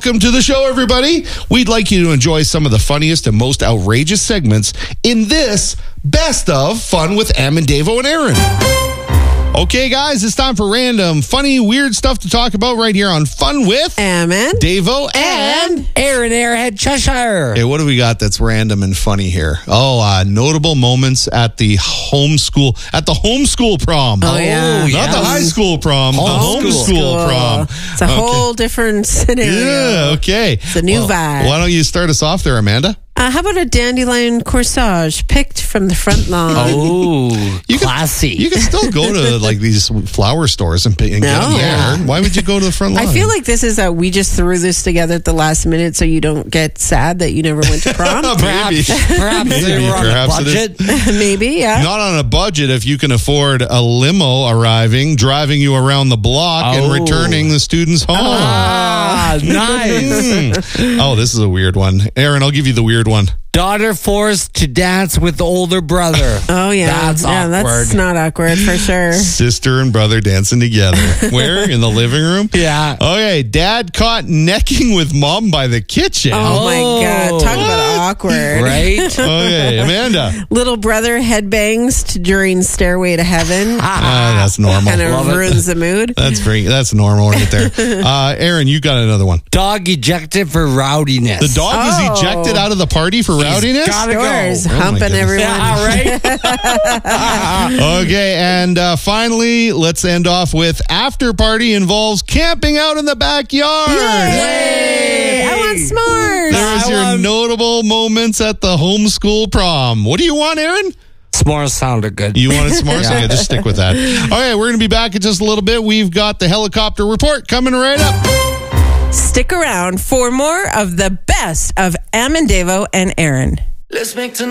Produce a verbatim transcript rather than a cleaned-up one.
welcome to the show, everybody. We'd like you to enjoy some of the funniest and most outrageous segments in this Best of Fun with Am and Davo and Aaron. Okay, guys, it's time for random, funny, weird stuff to talk about right here on Fun with Am and Davo and Aaron Airhead Cheshire. Hey, what do we got that's random and funny here? Oh, uh, notable moments at the homeschool, at the homeschool prom. Oh, yeah. Not yes. the high school prom, Homeschool. the homeschool prom. It's a Okay. whole different scenario. Yeah, okay. It's a new Well, vibe. Why don't you start us off there, Amanda? Uh, how about a dandelion corsage picked from the front lawn? Oh, You could- classy. You can still go to like these flower stores and, pick, and get No. them Yeah. there. Why would you go to the front lawn? I feel like this is a we just threw this together at the last minute so you don't get sad that you never went to prom. Maybe. perhaps, perhaps they Maybe, were on perhaps a it is. budget. Maybe, yeah. Not on a budget if you can afford a limo arriving, driving you around the block, and Oh. returning the students home. Ah, nice. Hmm. Oh, this is a weird one. Aaron, I'll give you the weird one. Daughter forced to dance with older brother. Oh, yeah. That's yeah, awkward. That's not awkward for sure. Sister and brother dancing together. Where? In the living room? Yeah. Okay, dad caught necking with mom by the kitchen. Oh, my God. Talk What? about awkward. Right? Okay, Amanda. Little brother headbangs to, during Stairway to Heaven. Ah, that's normal. Kind of Love it. ruins the mood. That's very, that's normal right there. Uh, Aaron, you got another one. Dog ejected for rowdiness. The dog Oh. was ejected out of the party for rowdiness? gotta go. Yours, Oh, my humping goodness. everyone. Yeah, right? Okay, and uh, finally, let's end off with after party involves camping out in the backyard. Yay! I want s'mores. There's I your want- notable moments at the homeschool prom. What do you want, Aaron? S'mores sounded good. You wanted s'mores? Okay, just stick with that. Okay, we're going to be back in just a little bit. We've got the helicopter report coming right up. Stick around for more of the best of Am and Davo and Aaron. Let's make tonight.